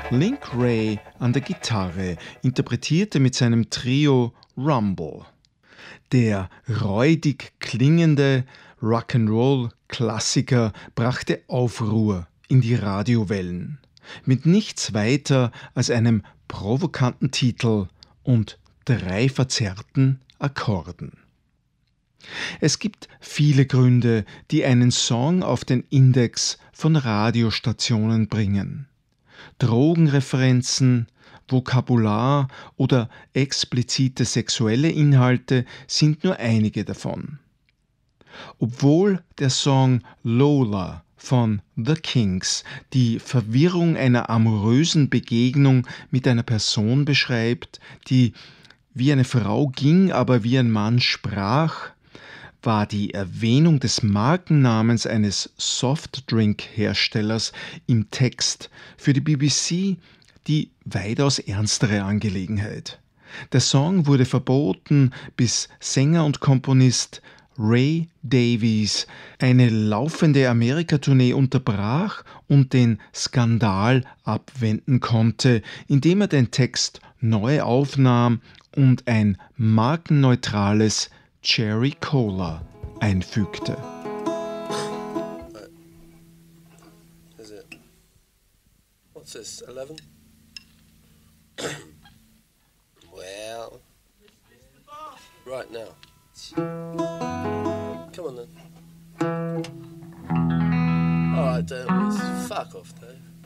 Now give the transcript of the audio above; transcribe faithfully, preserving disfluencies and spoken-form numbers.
Link Wray an der Gitarre interpretierte mit seinem Trio Rumble. Der räudig klingende Rock'n'Roll-Klassiker brachte Aufruhr in die Radiowellen. Mit nichts weiter als einem provokanten Titel und drei verzerrten Akkorden. Es gibt viele Gründe, die einen Song auf den Index von Radiostationen bringen. Drogenreferenzen, Vokabular oder explizite sexuelle Inhalte sind nur einige davon. Obwohl der Song Lola von The Kinks die Verwirrung einer amorösen Begegnung mit einer Person beschreibt, die wie eine Frau ging, aber wie ein Mann sprach, war die Erwähnung des Markennamens eines Softdrink-Herstellers im Text für die B B C die weitaus ernstere Angelegenheit. Der Song wurde verboten, bis Sänger und Komponist Ray Davies eine laufende Amerika-Tournee unterbrach und den Skandal abwenden konnte, indem er den Text neu aufnahm und ein markenneutrales Cherry Cola einfügte. Is it? What's this? eleven? Well, right now. Come on then. Alright, Dave. Fuck off, Dave.